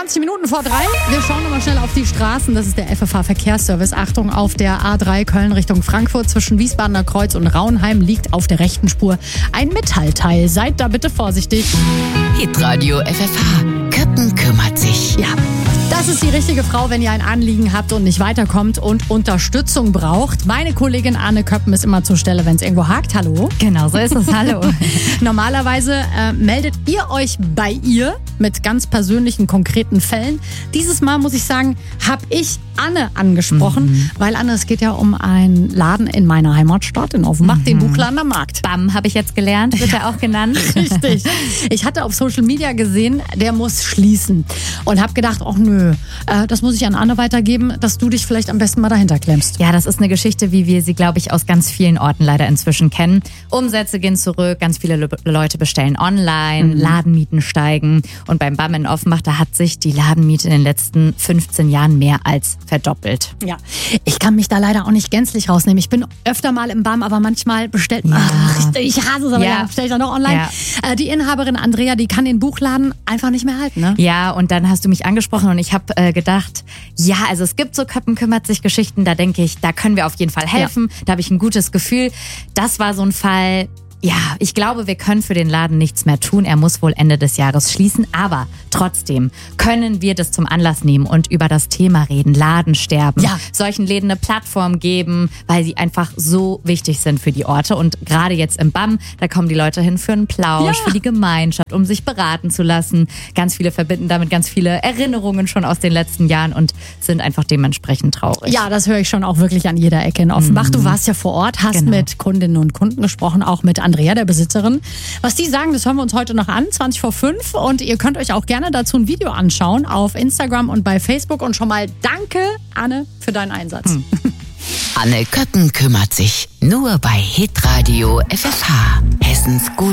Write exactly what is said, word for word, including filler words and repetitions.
vierundzwanzig Minuten vor drei. Wir schauen nochmal schnell auf die Straßen. Das ist der F F H-Verkehrsservice. Achtung, auf der A drei Köln Richtung Frankfurt zwischen Wiesbadener Kreuz und Raunheim liegt auf der rechten Spur ein Metallteil. Seid da bitte vorsichtig. Hitradio F F H. Köppen kümmert sich. Ja, das ist die richtige Frau, wenn ihr ein Anliegen habt und nicht weiterkommt und Unterstützung braucht. Meine Kollegin Anne Köppen ist immer zur Stelle, wenn es irgendwo hakt. Hallo. Genau, so ist es. Hallo. Normalerweise äh, meldet ihr euch bei ihr mit ganz persönlichen, konkreten Fällen. Dieses Mal, muss ich sagen, habe ich Anne angesprochen, mhm. weil Anne, es geht ja um einen Laden in meiner Heimatstadt, in Offenbach, mhm. den Buchladen am Markt. BAM habe ich jetzt gelernt, wird er auch genannt. Richtig. Ich hatte auf Social Media gesehen, der muss schließen und habe gedacht, ach nö, äh, das muss ich an Anne weitergeben, dass du dich vielleicht am besten mal dahinter klemmst. Ja, das ist eine Geschichte, wie wir sie, glaube ich, aus ganz vielen Orten leider inzwischen kennen. Umsätze gehen zurück, ganz viele Le- Leute bestellen online, mhm. Ladenmieten steigen und beim BAM in Offenbach, da hat sich die Ladenmiete in den letzten fünfzehn Jahren mehr als verdoppelt. Ja, ich kann mich da leider auch nicht gänzlich rausnehmen. Ich bin öfter mal im BAM, aber manchmal bestellt man, ja. ach, ich, ich hasse es, aber ja, ja bestelle ich dann noch online. Ja. Äh, die Inhaberin Andrea, die kann den Buchladen einfach nicht mehr halten, ne? Ja, und dann hast du mich angesprochen und ich habe äh, gedacht, ja, also es gibt so Köppen kümmert sich Geschichten, da denke ich, da können wir auf jeden Fall helfen, ja. Da habe ich ein gutes Gefühl. Das war so ein Fall. Ja, ich glaube, wir können für den Laden nichts mehr tun. Er muss wohl Ende des Jahres schließen. Aber trotzdem können wir das zum Anlass nehmen und über das Thema reden. Ladensterben. Ja. Solchen Läden eine Plattform geben, weil sie einfach so wichtig sind für die Orte. Und gerade jetzt im BAM, da kommen die Leute hin für einen Plausch, ja. für die Gemeinschaft, um sich beraten zu lassen. Ganz viele verbinden damit ganz viele Erinnerungen schon aus den letzten Jahren und sind einfach dementsprechend traurig. Ja, das höre ich schon auch wirklich an jeder Ecke in Offenbach. Mhm. Du warst ja vor Ort, hast genau. mit Kundinnen und Kunden gesprochen, auch mit Andrea, der Besitzerin. Was die sagen, das hören wir uns heute noch an, zwanzig vor fünf. Und ihr könnt euch auch gerne dazu ein Video anschauen auf Instagram und bei Facebook. Und schon mal danke, Anne, für deinen Einsatz. Hm. Anne Köppen kümmert sich. Nur bei Hitradio F F H. Hessens Gut.